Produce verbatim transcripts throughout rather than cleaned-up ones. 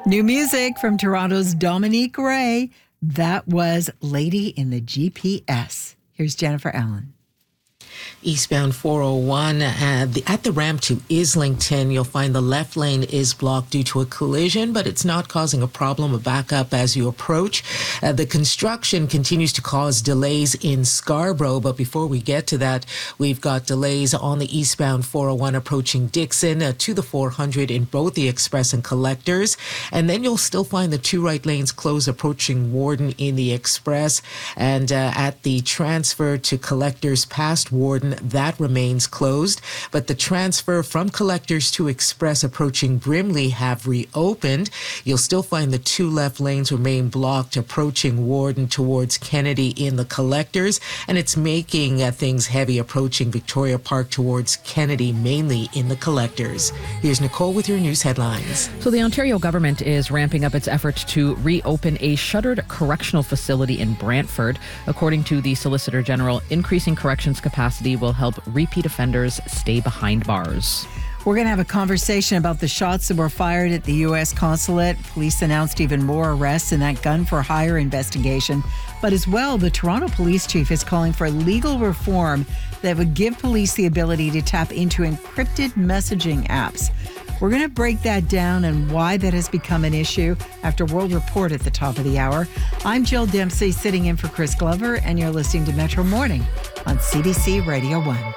New music from Toronto's Dominique Ray. That was Lady in the G P S. Here's Jennifer Allen. Eastbound four oh one uh, the, at the ramp to Islington, you'll find the left lane is blocked due to a collision, but it's not causing a problem, a backup as you approach. Uh, the construction continues to cause delays in Scarborough, but before we get to that, we've got delays on the eastbound four oh one approaching Dixon uh, to the four hundred in both the express and collectors, and then you'll still find the two right lanes closed approaching Warden in the express, and uh, at the transfer to collectors past Warden, that remains closed, but the transfer from collectors to express approaching Brimley have reopened. You'll still find the two left lanes remain blocked approaching Warden towards Kennedy in the collectors, and it's making uh, things heavy approaching Victoria Park towards Kennedy, mainly in the collectors. Here's Nicole with your news headlines. So the Ontario government is ramping up its efforts to reopen a shuttered correctional facility in Brantford. According to the Solicitor General, increasing corrections capacity will help repeat offenders stay behind bars. We're going to have a conversation about the shots that were fired at the U S consulate. Police announced even more arrests in that gun for hire investigation. But as well, the Toronto police chief is calling for legal reform that would give police the ability to tap into encrypted messaging apps. We're going to break that down and why that has become an issue after World Report at the top of the hour. I'm Jill Dempsey, sitting in for Chris Glover, and you're listening to Metro Morning on C B C Radio one.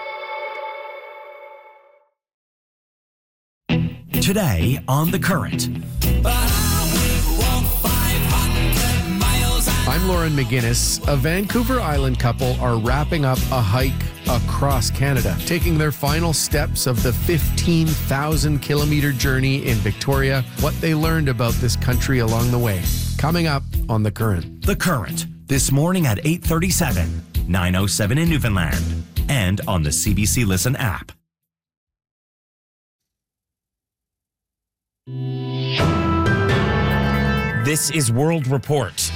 Today on The Current. I'm Lauren McGinnis. A Vancouver Island couple are wrapping up a hike across Canada, taking their final steps of the fifteen thousand kilometer journey in Victoria, what they learned about this country along the way. Coming up on The Current. The Current, this morning at eight thirty-seven, nine oh seven in Newfoundland, and on the C B C Listen app. This is World Report.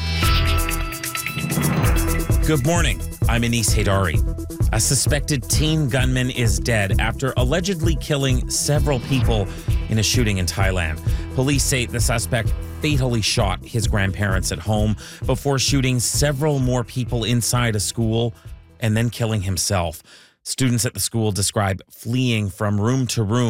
Good morning. I'm Anis Haydari. A suspected teen gunman is dead after allegedly killing several people in a shooting in Thailand. Police say the suspect fatally shot his grandparents at home before shooting several more people inside a school and then killing himself. Students at the school describe fleeing from room to room